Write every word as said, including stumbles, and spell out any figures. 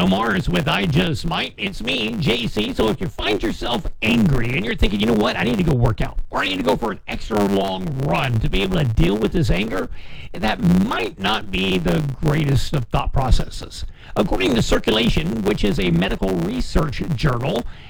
Bruno Mars with I Just Might. It's me, J C. So if you find yourself angry and you're thinking, you know what, I need to go work out, or I need to go for an extra long run to be able to deal with this anger, that might not be the greatest of thought processes. According to Circulation, which is a medical research journal,